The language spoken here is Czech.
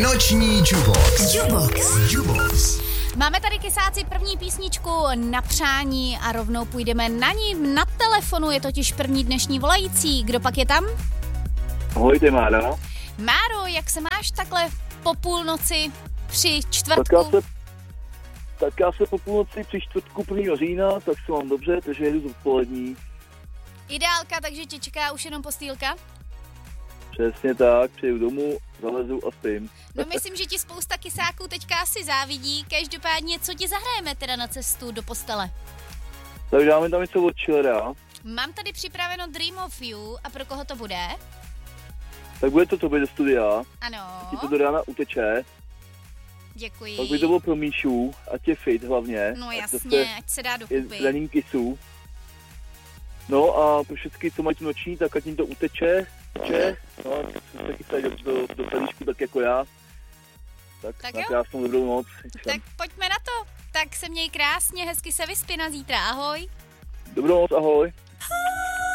Noční Jubox. Máme tady kysáci první písničku na přání a rovnou půjdeme na ní. Na telefonu je totiž první dnešní volající. Kdo pak je tam? Ahoj, ty Mára. Máro, jak se máš takhle po půlnoci při čtvrtku? Tak já se po půlnoci při čtvrtku 1. října, tak se mám dobře, takže jedu z odpolední. Ideálka, takže tě čeká už jenom postýlka? Přesně tak, přijedu domů, zalezu a spím. No myslím, že ti spousta kysáků teďka asi závidí. Každopádně, co ti zahrajeme teda na cestu do postele? Tak dáme tam něco od Chillera. Mám tady připraveno Dream of You a pro koho to bude? Tak bude to tobě do studia. Ano. Ti to do rána uteče. Děkuji. Pak by to bylo pro Míšu, ať je fit hlavně. No jasně, ať se dá dokupy. Je raním kysů. No a pro všechny, co mají noční, tak ať jim to uteče. No, co se chystají do pelíšku, tak jako já. Tak na krásnou dobrou noc. Tak pojďme na to. Tak se měj krásně, hezky se vyspí na zítra. Ahoj. Dobrou noc, ahoj.